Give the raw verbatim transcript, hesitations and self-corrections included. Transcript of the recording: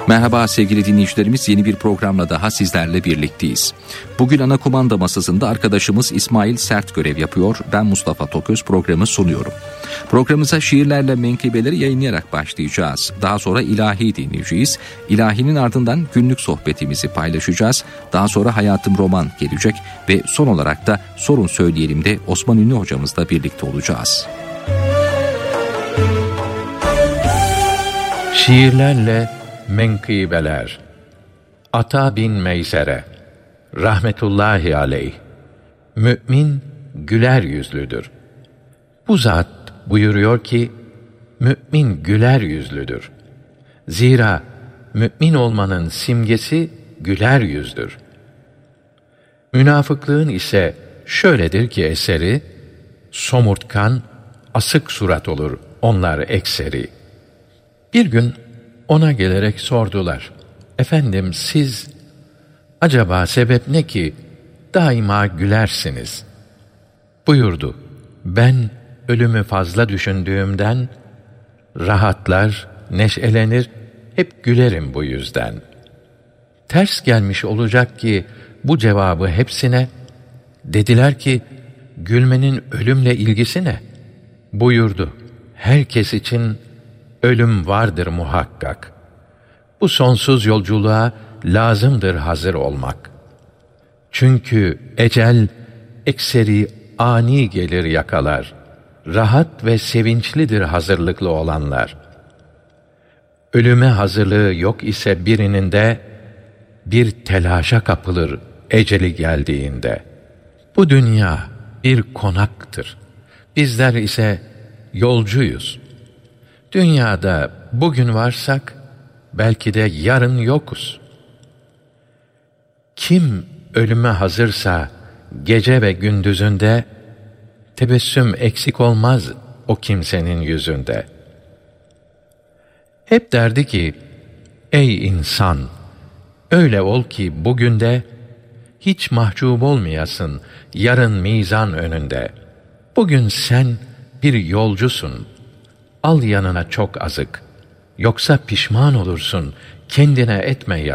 Merhaba sevgili dinleyicilerimiz, yeni bir programla daha sizlerle birlikteyiz. Bugün ana kumanda masasında arkadaşımız İsmail Sert görev yapıyor. Ben Mustafa Toköz programı sunuyorum. Programımıza şiirlerle menkıbeleri yayınlayarak başlayacağız. Daha sonra ilahi dinleyeceğiz. İlahinin ardından günlük sohbetimizi paylaşacağız. Daha sonra Hayatım Roman gelecek ve son olarak da Sorun Söyleyelim de Osman Ünlü hocamızla birlikte olacağız. Şiirlerle menkıbeler. Ata bin Meysere rahmetullahi aleyh. Mü'min güler yüzlüdür. Bu zat buyuruyor ki, mü'min güler yüzlüdür. Zira mü'min olmanın simgesi güler yüzdür. Münafıklığın ise şöyledir ki eseri, somurtkan, asık surat olur onlar ekseri. Bir gün ona gelerek sordular. Efendim siz, acaba sebep ne ki daima gülersiniz? Buyurdu. Ben ölümü fazla düşündüğümden, rahatlar, neşelenir, hep gülerim bu yüzden. Ters gelmiş olacak ki bu cevabı hepsine, dediler ki, gülmenin ölümle ilgisi ne? Buyurdu. Herkes için ölüm vardır muhakkak. Bu sonsuz yolculuğa lazımdır hazır olmak. Çünkü ecel ekseri ani gelir yakalar. Rahat ve sevinçlidir hazırlıklı olanlar. Ölüme hazırlığı yok ise birinin de bir telaşa kapılır eceli geldiğinde. Bu dünya bir konaktır. Bizler ise yolcuyuz. Dünyada bugün varsak, belki de yarın yokuz. Kim ölüme hazırsa, gece ve gündüzünde, tebessüm eksik olmaz o kimsenin yüzünde. Hep derdi ki, ey insan, öyle ol ki bugün de, hiç mahcup olmayasın yarın mizan önünde. Bugün sen bir yolcusun, al yanına çok azık, yoksa pişman olursun, kendine etme yazık.